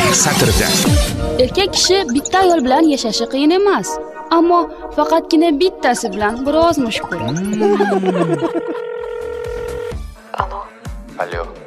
satrida. Erkak kishi bitta ayol bilan yashashi qiyin emas, ammo faqatgina bittasi bilan biroz mushkul. Alo. Alo.